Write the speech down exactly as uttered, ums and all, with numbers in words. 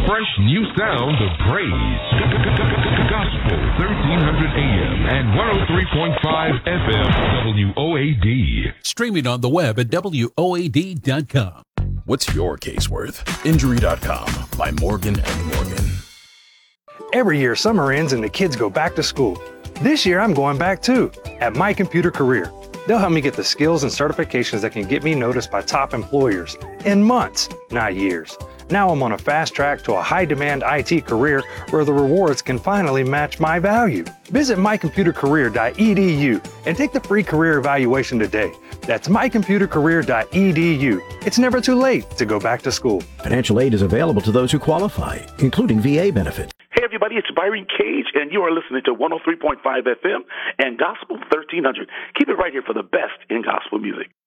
fresh new sound of praise. Gospel thirteen hundred A M and one oh three point five F M W O A D. Streaming on the web at W O A D dot com. What's your case worth? Injury dot com by Morgan and Morgan. Every year, summer ends and the kids go back to school. This year, I'm going back too, at My Computer Career. They'll help me get the skills and certifications that can get me noticed by top employers in months, not years. Now I'm on a fast track to a high-demand I T career where the rewards can finally match my value. Visit my computer career dot e d u and take the free career evaluation today. That's my computer career dot e d u. It's never too late to go back to school. Financial aid is available to those who qualify, including V A benefits. Hey everybody, it's Byron Cage, and you are listening to one oh three point five F M and Gospel thirteen hundred. Keep it right here for the best in gospel music.